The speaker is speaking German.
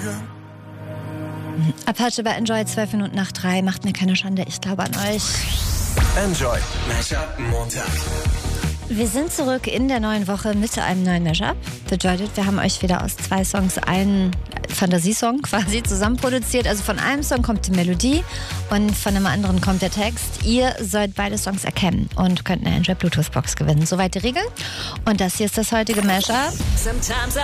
Morgen. Apache bei Enjoy, 12 Minuten nach 3. Macht mir keine Schande, ich glaube an euch. Enjoy. Mashup Montag. Wir sind zurück in der neuen Woche mit einem neuen Mashup. Bedeutet, wir haben euch wieder aus 2 Songs einen Fantasiesong quasi zusammen produziert. Also von einem Song kommt die Melodie und von einem anderen kommt der Text. Ihr sollt beide Songs erkennen und könnt eine Enjoy Bluetooth Box gewinnen. Soweit die Regeln. Und das hier ist das heutige Mashup.